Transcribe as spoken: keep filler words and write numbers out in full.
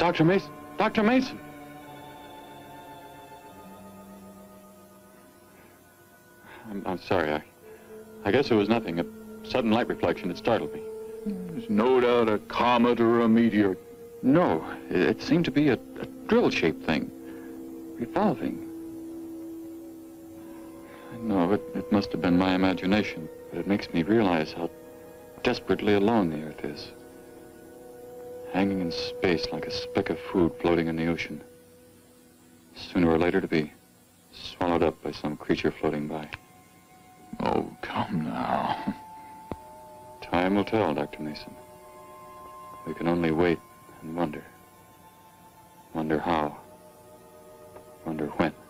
Doctor Mason. Doctor Mason. I'm, I'm sorry. I, I guess it was nothing. A sudden light reflection. It startled me. There's no doubt a comet or a meteor. No, it, it seemed to be a, a drill-shaped thing. Revolving. I know, it, it must have been my imagination, but it makes me realize how desperately alone the Earth is. Hanging in space like a speck of food floating in the ocean. Sooner or later to be swallowed up by some creature floating by. Oh, come now. Time will tell, Doctor Mason. We can only wait and wonder. Wonder how. Wonder when.